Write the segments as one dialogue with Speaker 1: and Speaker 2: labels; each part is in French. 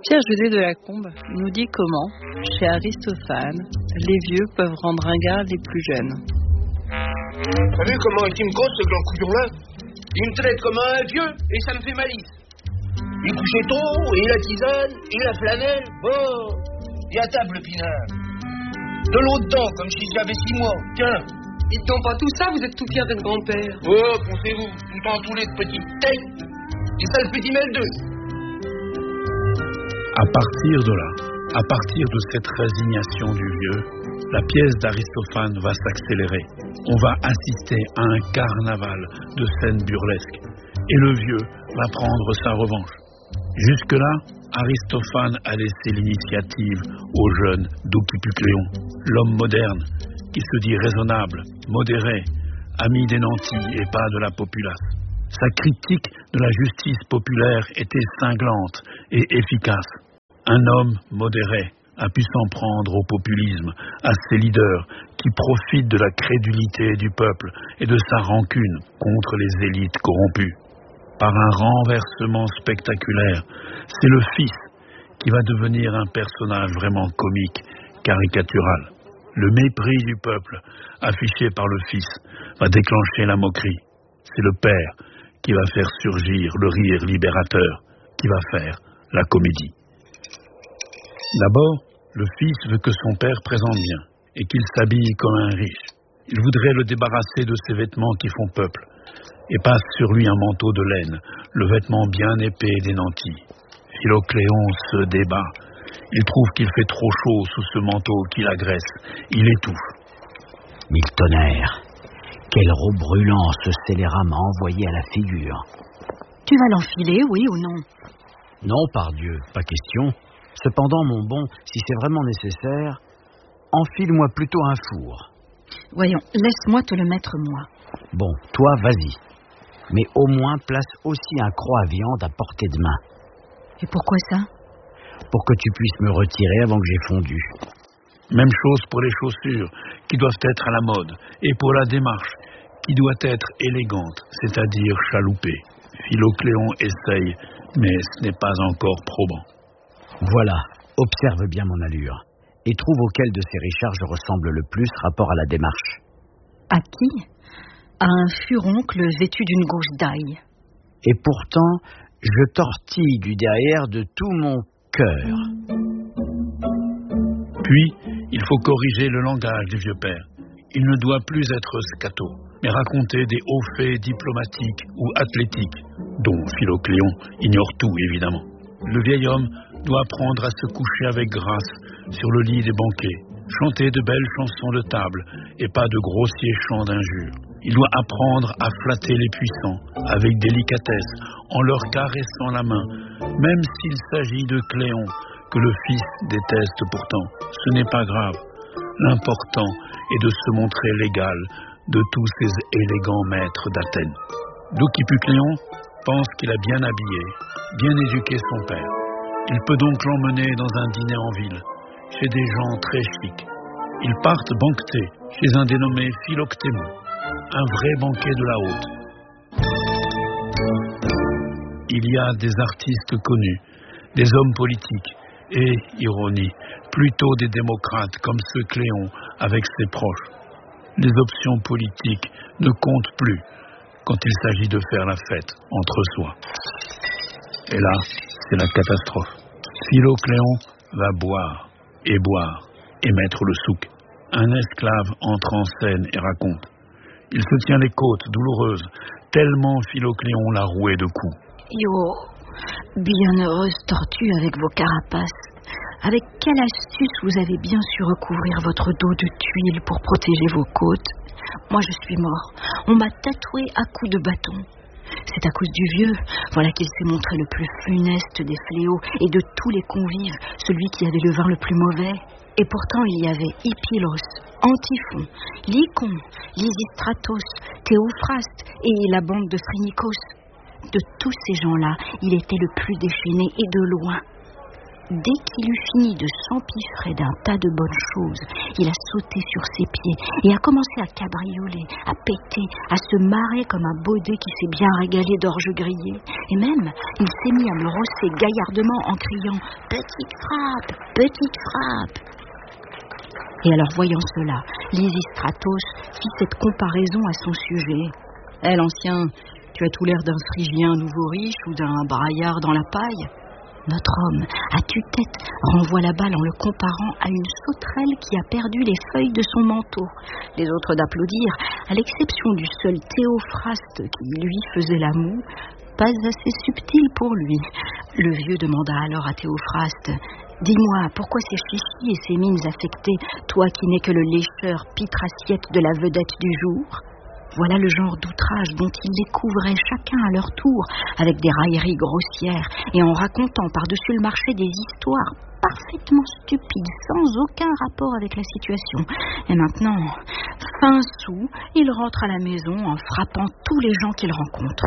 Speaker 1: Pierre José de Lacombe nous dit comment, chez Aristophane, les vieux peuvent rendre ringards les plus jeunes.
Speaker 2: T'as vu comment il me cause, ce grand couillon-là? Il me traite comme un vieux et ça me fait malice. Il couchait tôt, et la tisane, et la flanelle. Oh, et à table, le pinard. De l'eau dedans, comme si j'avais 6 mois. Tiens.
Speaker 3: Dites-donc pas tout ça, vous êtes tout fier d'être grand-père.
Speaker 2: Oh, pensez-vous, tout entouré de petites têtes. Et ça, le petit mêle d'eux.
Speaker 4: À partir de là, à partir de cette résignation du vieux, la pièce d'Aristophane va s'accélérer. On va assister à un carnaval de scènes burlesques. Et le vieux va prendre sa revanche. Jusque-là, Aristophane a laissé l'initiative au jeune Douquipucléon, l'homme moderne, qui se dit raisonnable, modéré, ami des nantis et pas de la populace. Sa critique de la justice populaire était cinglante et efficace. Un homme modéré a pu s'en prendre au populisme, à ses leaders qui profitent de la crédulité du peuple et de sa rancune contre les élites corrompues. Par un renversement spectaculaire, c'est le fils qui va devenir un personnage vraiment comique, caricatural. Le mépris du peuple, affiché par le fils, va déclencher la moquerie. C'est le père qui va faire surgir le rire libérateur, qui va faire la comédie. D'abord, le fils veut que son père présente bien et qu'il s'habille comme un riche. Il voudrait le débarrasser de ses vêtements qui font peuple et passe sur lui un manteau de laine, le vêtement bien épais des nantis. Philocléon se débat. Il trouve qu'il fait trop chaud sous ce manteau qui l'agresse. Il étouffe.
Speaker 5: Mille tonnerres, quelle roue brûlante ce scélérat m'a envoyé à la figure.
Speaker 6: Tu vas l'enfiler, oui ou non?
Speaker 5: Non, pardieu, pas question. Cependant, mon bon, si c'est vraiment nécessaire, enfile-moi plutôt un four.
Speaker 6: Voyons, laisse-moi te le mettre moi.
Speaker 5: Bon, toi, vas-y. Mais au moins, place aussi un croc à viande à portée de main.
Speaker 6: Et pourquoi ça?
Speaker 5: Pour que tu puisses me retirer avant que j'ai fondu.
Speaker 4: Même chose pour les chaussures, qui doivent être à la mode, et pour la démarche, qui doit être élégante, c'est-à-dire chaloupée. Philocléon essaye, mais ce n'est pas encore probant.
Speaker 5: Voilà, observe bien mon allure, et trouve auquel de ces Richards je ressemble le plus rapport à la démarche.
Speaker 6: À qui? À un furoncle vêtu d'une gouge d'ail.
Speaker 5: Et pourtant, je tortille du derrière de tout mon cœur.
Speaker 4: Puis, il faut corriger le langage du vieux père. Il ne doit plus être scato, mais raconter des hauts faits diplomatiques ou athlétiques, dont Philocléon ignore tout, évidemment. Le vieil homme doit apprendre à se coucher avec grâce sur le lit des banquets, chanter de belles chansons de table et pas de grossiers chants d'injures. Il doit apprendre à flatter les puissants avec délicatesse en leur caressant la main, même s'il s'agit de Cléon, que le fils déteste pourtant. Ce n'est pas grave. L'important est de se montrer l'égal de tous ces élégants maîtres d'Athènes. Douquipucléon pense qu'il a bien habillé, bien éduqué son père. Il peut donc l'emmener dans un dîner en ville, chez des gens très chics. Ils partent banqueter chez un dénommé Philoctémon, un vrai banquet de la haute. Il y a des artistes connus, des hommes politiques et, ironie, plutôt des démocrates comme ce Cléon avec ses proches. Les options politiques ne comptent plus quand il s'agit de faire la fête entre soi. Et là, c'est la catastrophe. Philocléon va boire et mettre le souk. Un esclave entre en scène et raconte. Il se tient les côtes douloureuses, tellement Philocléon l'a roué de coups.
Speaker 6: Yo, bienheureuse tortue avec vos carapaces. Avec quelle astuce vous avez bien su recouvrir votre dos de tuiles pour protéger vos côtes? Moi, je suis mort. On m'a tatoué à coups de bâton. C'est à cause du vieux, voilà qu'il s'est montré le plus funeste des fléaux, et de tous les convives, celui qui avait le vin le plus mauvais. Et pourtant, il y avait Hippilos, Antiphon, Lycon, Lysistratos, Théophraste et la bande de Phrynikos. De tous ces gens-là, il était le plus déchaîné et de loin. Dès qu'il eut fini de s'empiffrer d'un tas de bonnes choses, il a sauté sur ses pieds et a commencé à cabrioler, à péter, à se marrer comme un baudet qui s'est bien régalé d'orge grillée. Et même, il s'est mis à me rosser gaillardement en criant « Petite frappe, petite frappe !» Et alors, voyant cela, Lysistratos fit cette comparaison à son sujet. « Hé, l'ancien, tu as tout l'air d'un Phrygien nouveau riche ou d'un braillard dans la paille. » Notre homme, à tue-tête, renvoie la balle en le comparant à une sauterelle qui a perdu les feuilles de son manteau. Les autres d'applaudir, à l'exception du seul Théophraste qui, lui, faisait la moue, pas assez subtil pour lui. Le vieux demanda alors à Théophraste « Dis-moi, pourquoi ces chichis et ces mines affectées, toi qui n'es que le lécheur pitre-assiette de la vedette du jour ?» Voilà le genre d'outrage dont ils les couvraient chacun à leur tour, avec des railleries grossières, et en racontant par-dessus le marché des histoires parfaitement stupides, sans aucun rapport avec la situation. Et maintenant, fin sou, il rentre à la maison en frappant tous les gens qu'il rencontre.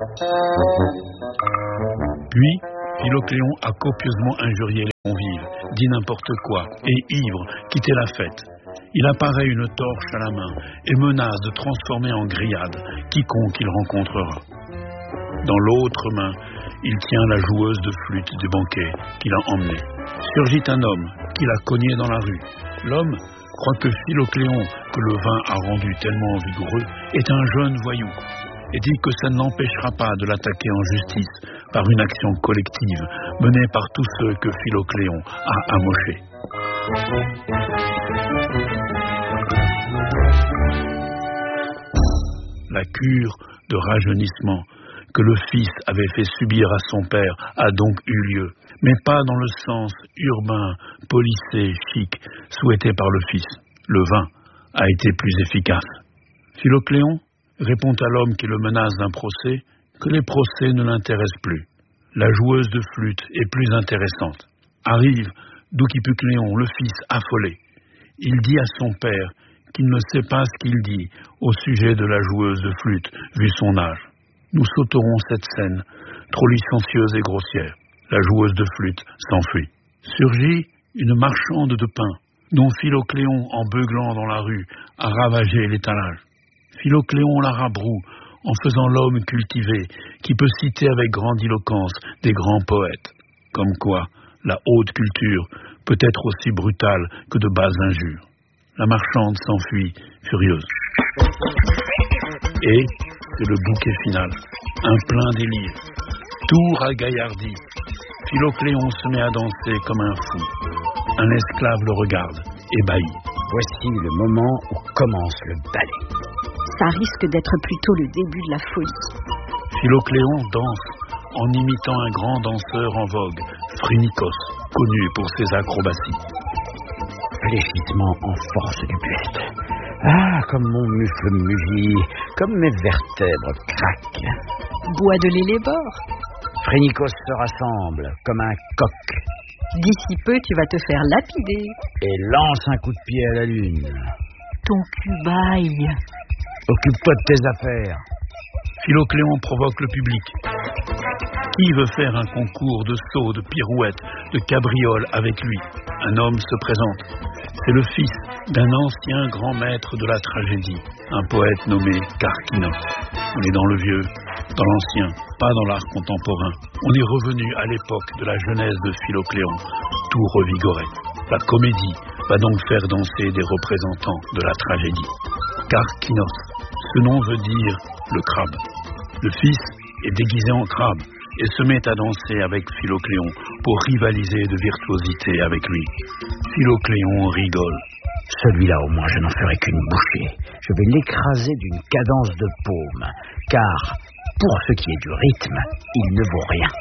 Speaker 4: Puis, Philocléon a copieusement injurié les convives, dit n'importe quoi, et ivre, quitté la fête. Il apparaît une torche à la main et menace de transformer en grillade quiconque il rencontrera. Dans l'autre main, il tient la joueuse de flûte du banquet qu'il a emmenée. Surgit un homme qu'il a cogné dans la rue. L'homme croit que Philocléon, que le vin a rendu tellement vigoureux, est un jeune voyou et dit que ça ne l'empêchera pas de l'attaquer en justice par une action collective menée par tous ceux que Philocléon a amochés. La cure de rajeunissement que le fils avait fait subir à son père a donc eu lieu, mais pas dans le sens urbain, policé, chic, souhaité par le fils. Le vin a été plus efficace. Philocléon répond à l'homme qui le menace d'un procès que les procès ne l'intéressent plus. La joueuse de flûte est plus intéressante. Arrive Doukipucléon, le fils affolé. Il dit à son père qu'il ne sait pas ce qu'il dit au sujet de la joueuse de flûte, vu son âge. Nous sauterons cette scène, trop licencieuse et grossière. La joueuse de flûte s'enfuit. Surgit une marchande de pain, dont Philocléon, en beuglant dans la rue, a ravagé l'étalage. Philocléon la rabroue en faisant l'homme cultivé, qui peut citer avec grandiloquence des grands poètes. Comme quoi, la haute culture peut être aussi brutale que de basses injures. La marchande s'enfuit, furieuse. Et c'est le bouquet final, un plein délire. Tout ragaillardi. Philocléon se met à danser comme un fou. Un esclave le regarde, ébahi.
Speaker 5: Voici le moment où commence le ballet.
Speaker 6: Ça risque d'être plutôt le début de la folie.
Speaker 4: Philocléon danse en imitant un grand danseur en vogue, Phrynikos, connu pour ses acrobaties.
Speaker 5: Fléchissement en force du buste. Ah, comme mon mufle mugit, comme mes vertèbres craquent.
Speaker 6: Bois de lait les bords.
Speaker 5: Phrynikos se rassemble comme un coq.
Speaker 6: D'ici peu, tu vas te faire lapider.
Speaker 5: Et lance un coup de pied à la lune.
Speaker 6: Ton cul baille.
Speaker 5: Occupe-toi de tes affaires.
Speaker 4: Philocléon provoque le public. Qui veut faire un concours de sauts, de pirouettes, de cabrioles avec lui? Un homme se présente. C'est le fils d'un ancien grand maître de la tragédie, un poète nommé Carquinos. On est dans le vieux, dans l'ancien, pas dans l'art contemporain. On est revenu à l'époque de la jeunesse de Philocléon, tout revigoré. La comédie va donc faire danser des représentants de la tragédie. Carquinos, ce nom veut dire le crabe. Le fils est déguisé en crabe et se met à danser avec Philocléon pour rivaliser de virtuosité avec lui. Philocléon rigole.
Speaker 5: Celui-là, au moins, je n'en ferai qu'une bouchée. Je vais l'écraser d'une cadence de paume, car, pour ce qui est du rythme, il ne vaut rien.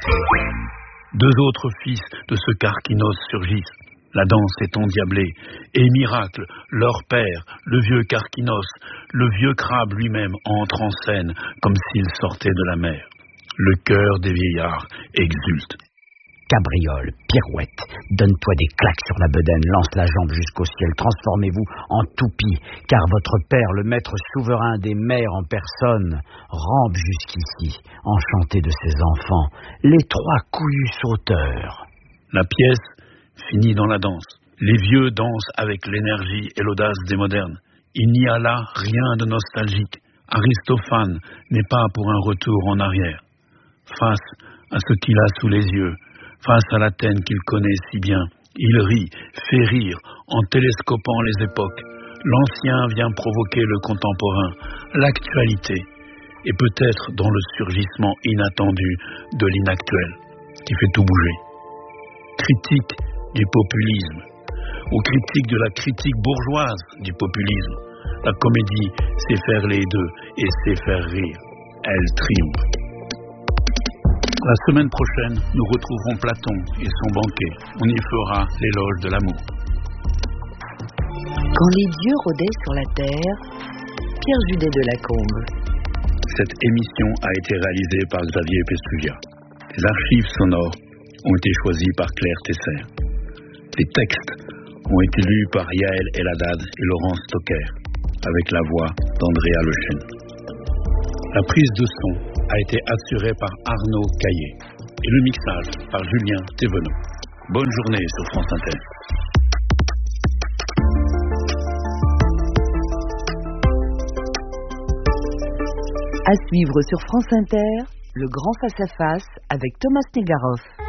Speaker 4: Deux autres fils de ce Carquinos surgissent. La danse est endiablée, et miracle, leur père, le vieux Carquinos, le vieux crabe lui-même entre en scène, comme s'il sortait de la mer. Le cœur des vieillards exulte.
Speaker 5: Cabriole, pirouette, donne-toi des claques sur la bedaine, lance la jambe jusqu'au ciel, transformez-vous en toupie, car votre père, le maître souverain des mers en personne, rampe jusqu'ici, enchanté de ses enfants, les trois couillus sauteurs.
Speaker 4: La pièce finit dans la danse. Les vieux dansent avec l'énergie et l'audace des modernes. Il n'y a là rien de nostalgique. Aristophane n'est pas pour un retour en arrière. Face à ce qu'il a sous les yeux, face à l'Athènes qu'il connaît si bien, il rit, fait rire en télescopant les époques. L'ancien vient provoquer le contemporain, l'actualité, et peut-être dans le surgissement inattendu de l'inactuel, qui fait tout bouger. Critique du populisme, ou critique de la critique bourgeoise du populisme. La comédie sait faire les deux et sait faire rire. Elle triomphe. La semaine prochaine, nous retrouverons Platon et son banquet. On y fera l'éloge de l'amour.
Speaker 7: Quand les dieux rôdaient sur la terre, Pierre Judet de Lacombe.
Speaker 4: Cette émission a été réalisée par Xavier Pestrugia. Les archives sonores ont été choisies par Claire Tesser. Les textes ont été lus par Yael Eladad et Laurence Stocker, avec la voix d'Andrea Lechen. La prise de son a été assurée par Arnaud Caillé et le mixage par Julien Thévenot. Bonne journée sur France Inter.
Speaker 7: À suivre sur France Inter, le grand face-à-face avec Thomas Negaroff.